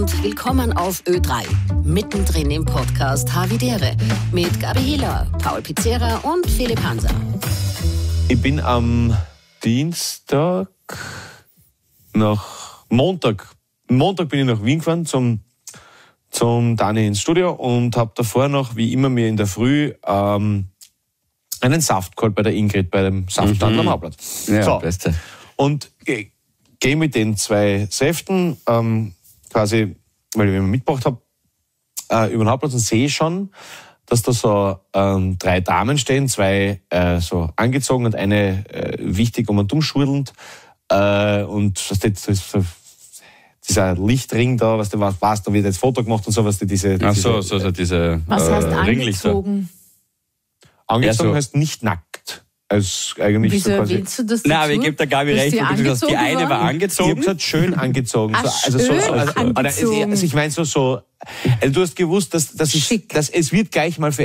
Willkommen auf Ö3, mittendrin im Podcast Havidere mit Gabi Hiller, Paul Pizzera und Philipp Hanser. Ich bin am Montag bin ich nach Wien gefahren zum Dani ins Studio und habe davor noch, wie immer, mir in der Früh einen Saft geholt bei der Ingrid, bei dem Saftstand am Hauptplatz. Ja, so. Beste. Und gehe mit den 2 Säften quasi, weil ich ihn mitgebracht habe, über den Hauptplatz und sehe schon, dass da so 3 Damen stehen, 2 so angezogen und eine wichtig um und umschwirlend. Und was das ist so, dieser Lichtring da, was da wird jetzt Foto gemacht und so, was diese diese Was heißt Ringlichter. angezogen? Angezogen Ja, so. heißt nicht nackt. Also eigentlich Wieso so quasi. erwähnst du das dazu? Nein, aber ich gebe der Gabi Dass recht, die weil du sagst, die angezogen eine war waren? Ich habe angezogen. gesagt, schön angezogen. Ach, schön angezogen. Also ich meine so, es wird gleich mal für